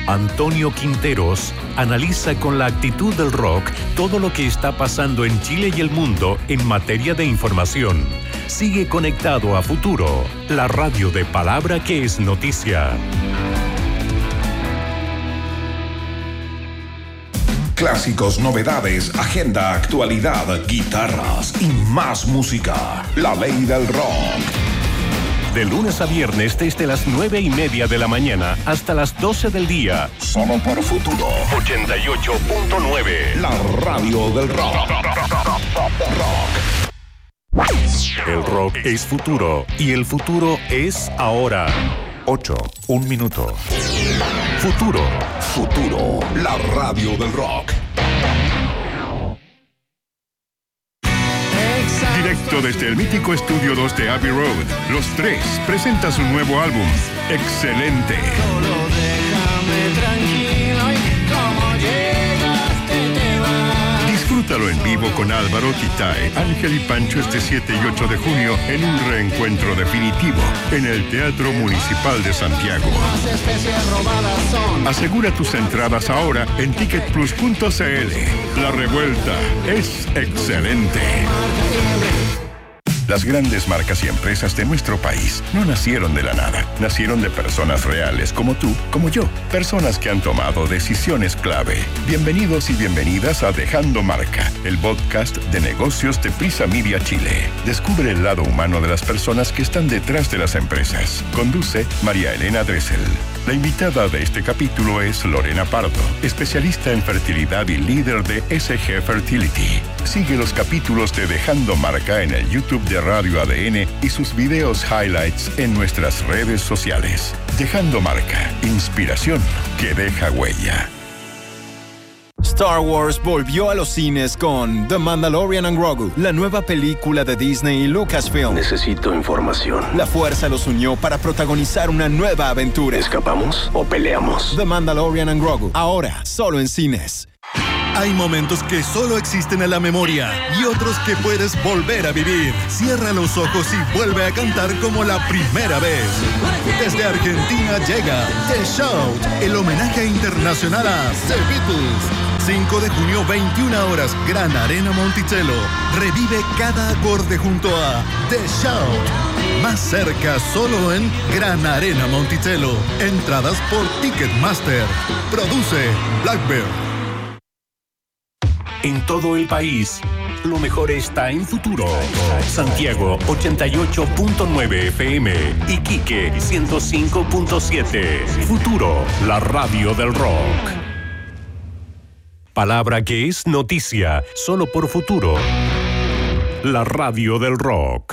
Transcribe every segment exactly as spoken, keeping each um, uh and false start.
Antonio Quinteros analiza con la actitud del rock todo lo que está pasando en Chile y el mundo en materia de información. Sigue conectado a Futuro, la radio de palabra que es noticia. Clásicos, novedades, agenda, actualidad, guitarras y más música. La ley del rock. De lunes a viernes desde las nueve y media de la mañana hasta las doce del día. Solo por Futuro. ochenta y ocho punto nueve. La radio del rock. rock. El rock es futuro y el futuro es ahora. Ocho, un minuto. Futuro. Futuro. La radio del rock. Directo desde el mítico Estudio dos de Abbey Road, Los Tres presenta su nuevo álbum, Excelente. Solo déjame tranquilo y como llegaste te vas. Disfrútalo en vivo con Álvaro, Titae, Ángel y Pancho este siete y ocho de junio en un reencuentro definitivo en el Teatro Municipal de Santiago. Las especies robadas son. Asegura tus entradas ahora en ticket plus punto c l. La revuelta es excelente. Las grandes marcas y empresas de nuestro país no nacieron de la nada. Nacieron de personas reales como tú, como yo. Personas que han tomado decisiones clave. Bienvenidos y bienvenidas a Dejando Marca, el podcast de negocios de Prisa Media Chile. Descubre el lado humano de las personas que están detrás de las empresas. Conduce María Elena Dressel. La invitada de este capítulo es Lorena Pardo, especialista en fertilidad y líder de S G Fertility. Sigue los capítulos de Dejando Marca en el YouTube de Radio A D N y sus videos highlights en nuestras redes sociales. Dejando Marca, inspiración que deja huella. Star Wars volvió a los cines con The Mandalorian and Grogu, la nueva película de Disney y Lucasfilm. Necesito información. La fuerza los unió para protagonizar una nueva aventura. ¿Escapamos o peleamos? The Mandalorian and Grogu, ahora solo en cines. Hay momentos que solo existen en la memoria y otros que puedes volver a vivir. Cierra los ojos y vuelve a cantar como la primera vez. Desde Argentina llega The Shout, el homenaje internacional a The Beatles. cinco de junio, veintiuna horas, Gran Arena Monticello. Revive cada acorde junto a The Shout. Más cerca solo en Gran Arena Monticello. Entradas por Ticketmaster. Produce Blackbird. En todo el país, lo mejor está en Futuro. Santiago ochenta y ocho punto nueve F M, Iquique ciento cinco punto siete. Futuro, la radio del rock. Palabra que es noticia, solo por Futuro. La radio del rock.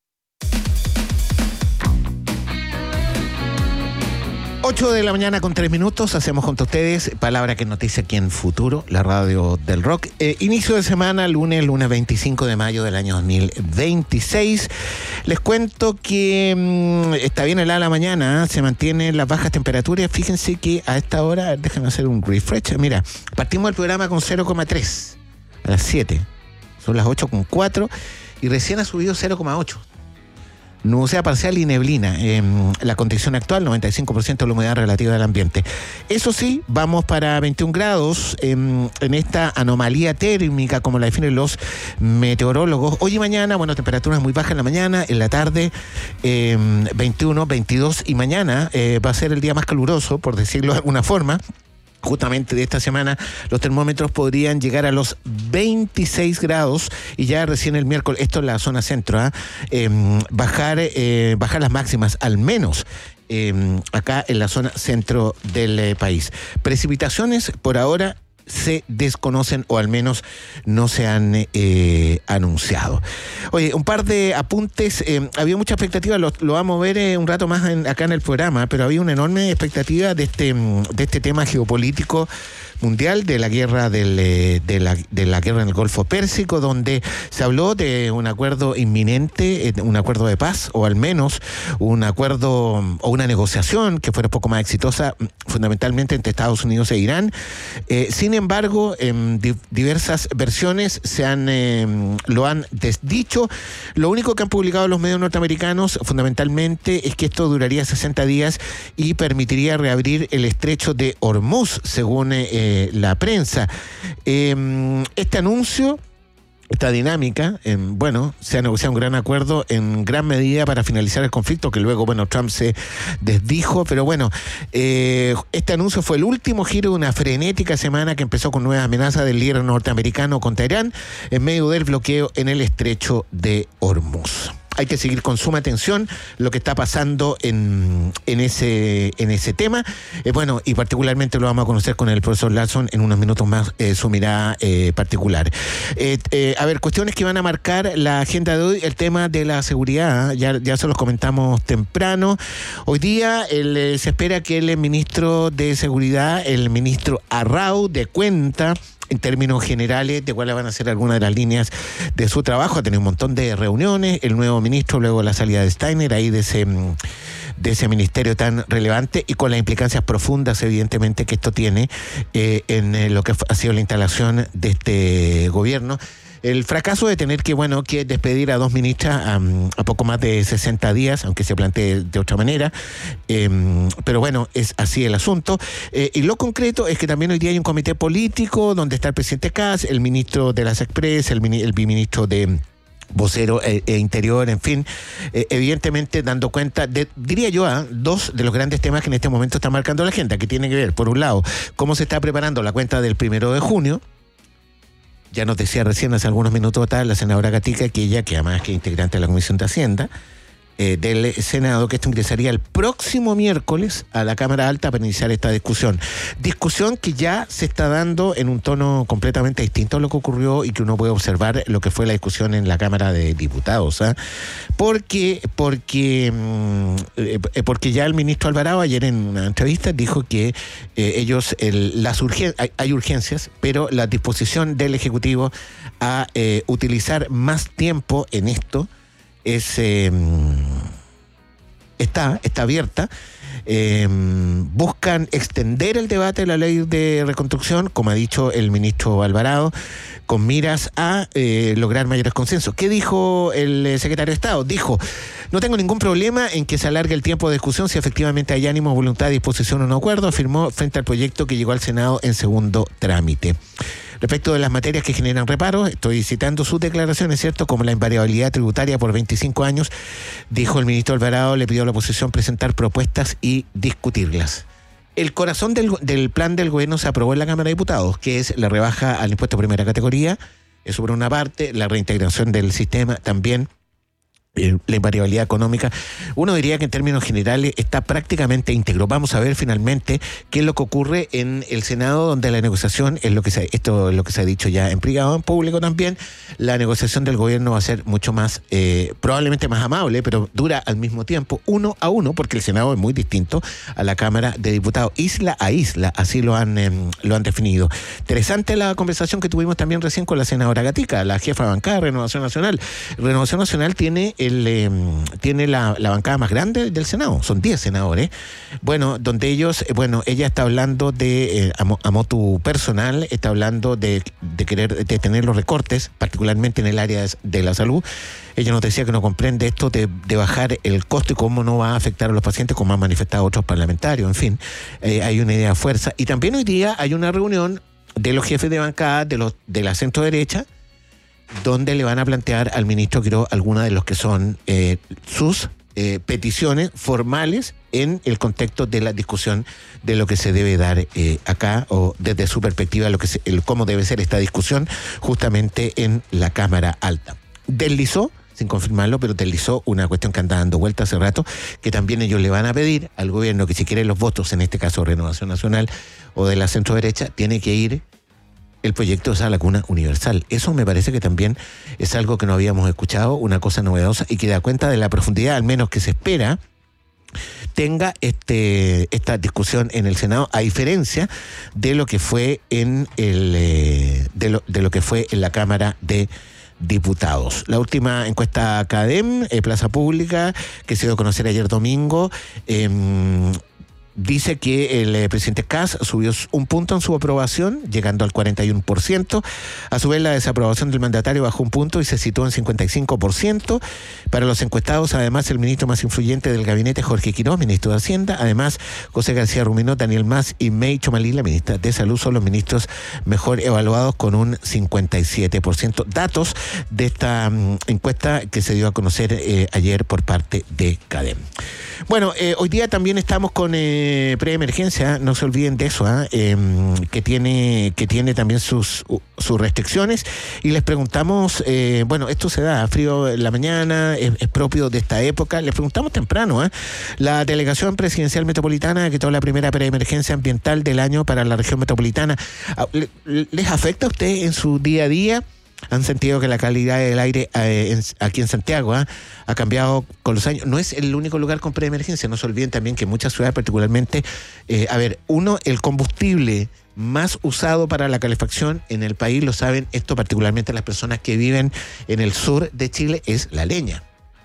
ocho de la mañana con tres minutos, hacemos junto a ustedes Palabra que noticia aquí en Futuro, la radio del rock. Eh, inicio de semana, lunes, lunes veinticinco de mayo del año dos mil veintiséis. Les cuento que mmm, está bien helada la mañana, ¿eh? Se mantienen las bajas temperaturas. Fíjense que a esta hora, déjenme hacer un refresh. Mira, partimos el programa con cero coma tres a las siete. Son las ocho coma cuatro y recién ha subido cero coma ocho. Nubosidad parcial y neblina. Eh, la condición actual, noventa y cinco por ciento de la humedad relativa del ambiente. Eso sí, vamos para veintiún grados eh, en esta anomalía térmica, como la definen los meteorólogos. Hoy y mañana, bueno, temperaturas muy bajas en la mañana, en la tarde eh, veintiuno, veintidós y mañana eh, va a ser el día más caluroso, por decirlo de alguna forma. Justamente de esta semana los termómetros podrían llegar a los veintiséis grados y ya recién el miércoles, esto en la zona centro, ¿eh? Eh, bajar, eh, bajar las máximas al menos eh, acá en la zona centro del eh, país. Precipitaciones por ahora se desconocen o al menos no se han eh, anunciado. Oye, un par de apuntes. Eh, había mucha expectativa, lo, lo vamos a ver eh, un rato más en, acá en el programa, pero había una enorme expectativa de este, de este tema geopolítico mundial de la guerra del, eh, de, la, de la guerra en el Golfo Pérsico, donde se habló de un acuerdo inminente, eh, un acuerdo de paz, o al menos un acuerdo o una negociación que fuera un poco más exitosa, fundamentalmente entre Estados Unidos e Irán. Eh, sin embargo, en di- diversas versiones se han eh, lo han desdicho. Lo único que han publicado los medios norteamericanos fundamentalmente es que esto duraría sesenta días y permitiría reabrir el estrecho de Hormuz, según eh, la prensa. Eh, este anuncio, esta dinámica, eh, bueno, se ha negociado un gran acuerdo en gran medida para finalizar el conflicto, que luego, bueno, Trump se desdijo, pero bueno, eh, este anuncio fue el último giro de una frenética semana que empezó con nuevas amenazas del líder norteamericano contra Irán en medio del bloqueo en el estrecho de Hormuz. Hay que seguir con suma atención lo que está pasando en, en, ese, en ese tema. Eh, bueno, y particularmente lo vamos a conocer con el profesor Larson en unos minutos más, eh, su mirada eh, particular. Eh, eh, a ver, cuestiones que van a marcar la agenda de hoy, el tema de la seguridad, ¿eh? ya, ya se los comentamos temprano. Hoy día el, eh, se espera que el ministro de Seguridad, el ministro Arrau, dé cuenta en términos generales de cuáles van a ser algunas de las líneas de su trabajo. Ha tenido un montón de reuniones, el nuevo ministro, luego la salida de Steiner, ahí de ese, de ese ministerio tan relevante y con las implicancias profundas, evidentemente, que esto tiene eh, en eh, lo que ha sido la instalación de este gobierno. El fracaso de tener que, bueno, que despedir a dos ministras a, a poco más de sesenta días, aunque se plantee de otra manera, eh, pero bueno, es así el asunto. Eh, y lo concreto es que también hoy día hay un comité político donde está el presidente Kass, el ministro de las Express, el, el viceministro de vocero e, e interior, en fin, eh, evidentemente dando cuenta de, diría yo, a dos de los grandes temas que en este momento están marcando la agenda, que tienen que ver, por un lado, cómo se está preparando la cuenta del primero de junio. Ya nos decía recién, hace algunos minutos atrás, la senadora Gatica, que ella, que además que es integrante de la Comisión de Hacienda eh, del Senado, que esto ingresaría el próximo miércoles a la Cámara Alta para iniciar esta discusión. Discusión que ya se está dando en un tono completamente distinto a lo que ocurrió y que uno puede observar lo que fue la discusión en la Cámara de Diputados. ¿eh? Porque, porque, eh, porque ya el ministro Alvarado ayer en una entrevista dijo que eh, ellos, el, las urgen, hay, hay urgencias, pero la disposición del Ejecutivo a eh, utilizar más tiempo en esto es eh, está, está abierta. Eh, buscan extender el debate de la ley de reconstrucción, como ha dicho el ministro Alvarado, con miras a eh, lograr mayores consensos. ¿Qué dijo el secretario de Estado? Dijo: no tengo ningún problema en que se alargue el tiempo de discusión si efectivamente hay ánimo, voluntad, disposición o un acuerdo, afirmó frente al proyecto que llegó al Senado en segundo trámite. Respecto de las materias que generan reparos, estoy citando sus declaraciones, ¿cierto? Como la invariabilidad tributaria por veinticinco años, dijo el ministro Alvarado, le pidió a la oposición presentar propuestas y discutirlas. El corazón del, del plan del gobierno se aprobó en la Cámara de Diputados, que es la rebaja al impuesto de primera categoría, eso por una parte, la reintegración del sistema también, la invariabilidad económica. Uno diría que en términos generales está prácticamente íntegro. Vamos a ver finalmente qué es lo que ocurre en el Senado, donde la negociación es lo que se, esto es lo que se ha dicho ya en privado, en público también. La negociación del gobierno va a ser mucho más, eh, probablemente más amable, pero dura al mismo tiempo, uno a uno, porque el Senado es muy distinto a la Cámara de Diputados, isla a isla, así lo han, eh, lo han definido. Interesante la conversación que tuvimos también recién con la senadora Gatica, la jefa de bancada de Renovación Nacional. Renovación Nacional tiene El, eh, tiene la, la bancada más grande del Senado, son diez senadores, bueno, donde ellos, eh, bueno, ella está hablando de, eh, a, a motu personal, está hablando de, de querer detener los recortes, particularmente en el área de la salud. Ella nos decía que no comprende esto de, de bajar el costo y cómo no va a afectar a los pacientes, como han manifestado otros parlamentarios, en fin, eh, hay una idea de fuerza. Y también hoy día hay una reunión de los jefes de bancada de, los, de la centro derecha, donde le van a plantear al ministro Quirós algunas de los que son eh, sus eh, peticiones formales en el contexto de la discusión de lo que se debe dar eh, acá, o desde su perspectiva, lo que se, el, cómo debe ser esta discusión justamente en la Cámara Alta. Deslizó, sin confirmarlo, pero deslizó una cuestión que anda dando vuelta hace rato, que también ellos le van a pedir al gobierno que si quiere los votos, en este caso Renovación Nacional o de la centro derecha, tiene que ir el proyecto de la cuna universal. Eso me parece que también es algo que no habíamos escuchado, una cosa novedosa y que da cuenta de la profundidad, al menos que se espera, tenga este esta discusión en el Senado, a diferencia de lo que fue en el eh, de lo de lo que fue en la Cámara de Diputados. La última encuesta CADEM, eh, Plaza Pública, que se dio a conocer ayer domingo, eh, dice que el eh, presidente Kast subió un punto en su aprobación, llegando al cuarenta y uno por ciento. A su vez, la desaprobación del mandatario bajó un punto y se situó en cincuenta y cinco por ciento. Para los encuestados, además, el ministro más influyente del gabinete, Jorge Quiroz, ministro de Hacienda. Además, José García Ruminot, Daniel Mas y May Chomalí, la ministra de Salud, son los ministros mejor evaluados con un cincuenta y siete por ciento. Datos de esta um, encuesta que se dio a conocer eh, ayer por parte de CADEM. Bueno, eh, hoy día también estamos con... Eh, preemergencia, no se olviden de eso, ¿eh? Eh, que tiene que tiene también sus, sus restricciones, y les preguntamos, eh, bueno, esto se da frío en la mañana, es, es propio de esta época, les preguntamos temprano, ¿eh? La Delegación Presidencial Metropolitana decretó la primera preemergencia ambiental del año para la región metropolitana. ¿Les afecta a usted en su día a día? ¿Han sentido que la calidad del aire eh, en, aquí en Santiago ¿eh? ha cambiado con los años? No es el único lugar con preemergencia, no se olviden también que muchas ciudades particularmente, eh, a ver, uno, el combustible más usado para la calefacción en el país, lo saben, esto particularmente las personas que viven en el sur de Chile, es la leña.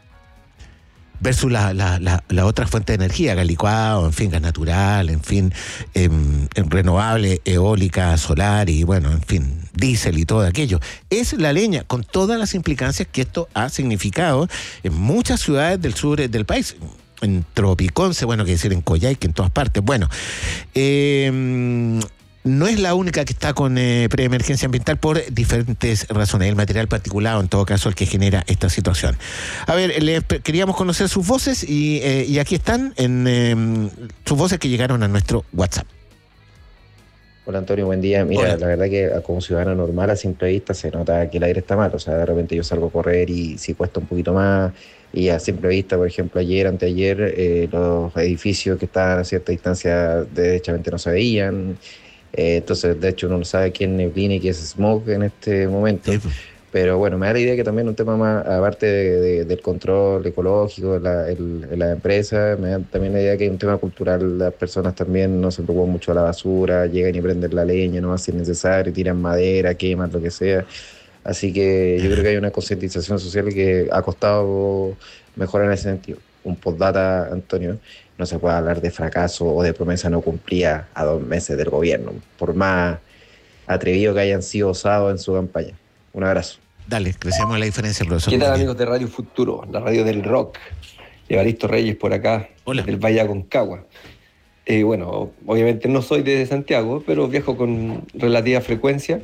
Versus la, la, la, la otra fuente de energía, gas licuado, en fin, gas natural, en fin, eh, renovable, eólica, solar y bueno, en fin, diésel y todo aquello. Es la leña, con todas las implicancias que esto ha significado en muchas ciudades del sur del país. En Tropiconce, bueno, que decir en Coyhaique, en todas partes. Bueno, eh... no es la única que está con eh, preemergencia ambiental por diferentes razones. El material particulado, en todo caso, el que genera esta situación. A ver, les queríamos conocer sus voces y, eh, y aquí están en eh, sus voces que llegaron a nuestro WhatsApp. Hola Antonio, buen día. Mira, Hola. La verdad que como ciudadano normal a simple vista se nota que el aire está mal. O sea, de repente yo salgo a correr y sí cuesta un poquito más. Y a simple vista, por ejemplo, ayer, anteayer, eh, los edificios que estaban a cierta distancia derechamente no se veían. Eh, entonces, de hecho, uno no sabe quién es neblina y quién es smog en este momento. Sí. Pero bueno, me da la idea que también un tema más, aparte de, de, del control ecológico de la, el, la empresa, me da también la idea que hay un tema cultural. Las personas también no se preocupan mucho de la basura, llegan y prenden la leña, no si es necesario, tiran madera, queman, lo que sea. Así que yo creo que hay una concientización social que ha costado mejorar en ese sentido. Un postdata, Antonio, no se puede hablar de fracaso o de promesa no cumplida a dos meses del gobierno, por más atrevido que hayan sido osados en su campaña. Un abrazo. Dale, crecemos la diferencia, profesor. ¿Qué tal, amigos de Radio Futuro, la radio del rock? Evaristo Reyes por acá, Hola. Del Valle Aconcagua. Eh, bueno, obviamente no soy de Santiago, pero viajo con relativa frecuencia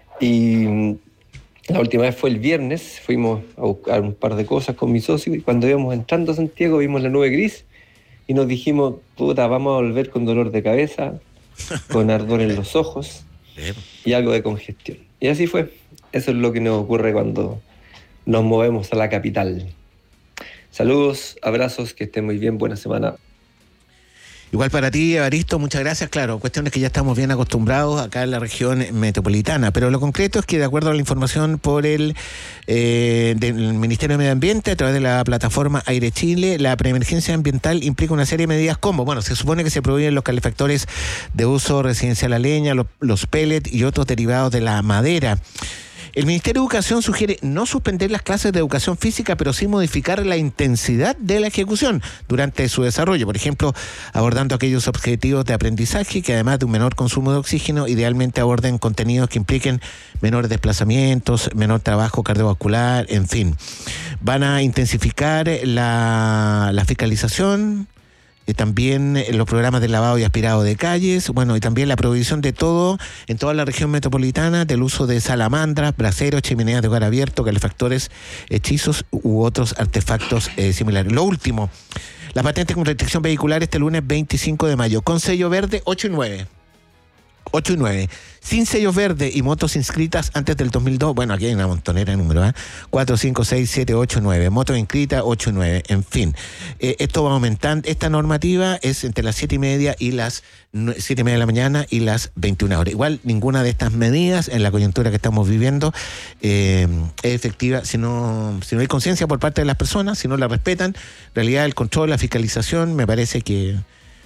y la última vez fue el viernes, fuimos a buscar un par de cosas con mi socio y cuando íbamos entrando a Santiago vimos la nube gris y nos dijimos, puta, vamos a volver con dolor de cabeza, con ardor en los ojos y algo de congestión. Y así fue. Eso es lo que nos ocurre cuando nos movemos a la capital. Saludos, abrazos, que estén muy bien, buena semana. Igual para ti, Evaristo, muchas gracias. Claro, cuestiones que ya estamos bien acostumbrados acá en la región metropolitana, pero lo concreto es que de acuerdo a la información por el eh, del Ministerio de Medio Ambiente a través de la plataforma Aire Chile, la preemergencia ambiental implica una serie de medidas como, bueno, se supone que se prohíben los calefactores de uso residencial a leña, los, los pellets y otros derivados de la madera. El Ministerio de Educación sugiere no suspender las clases de educación física, pero sí modificar la intensidad de la ejecución durante su desarrollo. Por ejemplo, abordando aquellos objetivos de aprendizaje que además de un menor consumo de oxígeno, idealmente aborden contenidos que impliquen menores desplazamientos, menor trabajo cardiovascular, en fin. Van a intensificar la, la fiscalización, Eh, también eh, los programas de lavado y aspirado de calles, bueno, y también la prohibición de todo en toda la región metropolitana del uso de salamandras, braseros, chimeneas de hogar abierto, calefactores, hechizos u otros artefactos eh, similares. Lo último, la patente con restricción vehicular este lunes veinticinco de mayo, con sello verde ocho y nueve. ocho y nueve. Sin sellos verde y motos inscritas antes del dos mil dos, bueno, aquí hay una montonera de números, ¿eh? cuatro, cinco, seis, siete, ocho, nueve. Motos inscritas, ocho y nueve. En fin, eh, esto va aumentando. Esta normativa es entre las siete y media y las siete y media de la mañana y las veintiuna horas. Igual, ninguna de estas medidas en la coyuntura que estamos viviendo eh, es efectiva si no, si no hay conciencia por parte de las personas, si no la respetan. En realidad, el control, la fiscalización, me parece que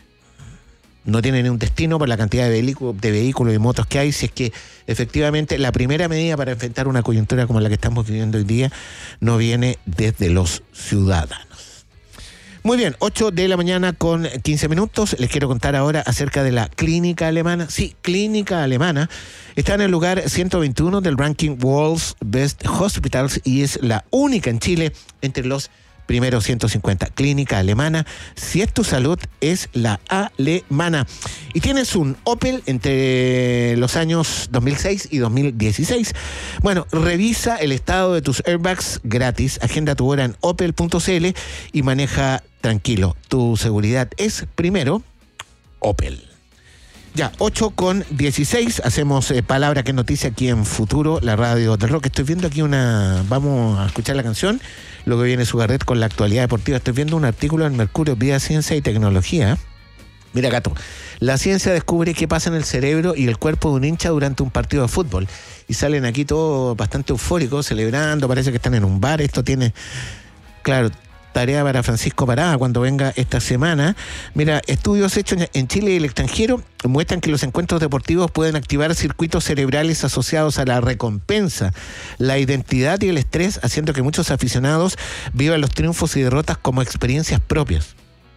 no tiene ni un destino por la cantidad de vehículos, de vehículos y motos que hay, si es que efectivamente la primera medida para enfrentar una coyuntura como la que estamos viviendo hoy día no viene desde los ciudadanos. Muy bien, ocho de la mañana con quince minutos. Les quiero contar ahora acerca de la Clínica Alemana. Sí, Clínica Alemana está en el lugar ciento veintiuno del ranking World's Best Hospitals y es la única en Chile entre los primero ciento cincuenta. Clínica Alemana. Si es tu salud, es la alemana. Y tienes un Opel entre los años dos mil seis y dos mil dieciséis. Bueno, revisa el estado de tus airbags gratis. Agenda tu hora en opel punto c l y maneja tranquilo. Tu seguridad es primero Opel. Ya, ocho con dieciséis, hacemos eh, Palabra que Noticia aquí en Futuro, la radio del rock. Estoy viendo aquí una... Vamos a escuchar la canción, luego viene Sugarret con la actualidad deportiva. Estoy viendo un artículo en Mercurio, Vida, Ciencia y Tecnología. Mira, Gato, la ciencia descubre qué pasa en el cerebro y el cuerpo de un hincha durante un partido de fútbol. Y salen aquí todos bastante eufóricos, celebrando, parece que están en un bar. Esto tiene... Claro... Tarea para Francisco Parada cuando venga esta semana. Mira, estudios hechos en Chile y el extranjero muestran que los encuentros deportivos pueden activar circuitos cerebrales asociados a la recompensa, la identidad y el estrés, haciendo que muchos aficionados vivan los triunfos y derrotas como experiencias propias.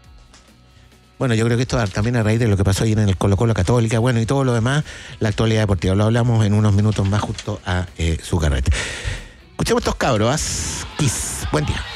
Bueno, yo creo que esto también a raíz de lo que pasó ayer en el Colo-Colo Católica, bueno, y todo lo demás, la actualidad deportiva. Lo hablamos en unos minutos más justo a eh, Zucarret. Escuchemos estos cabros, Kiss. Buen día.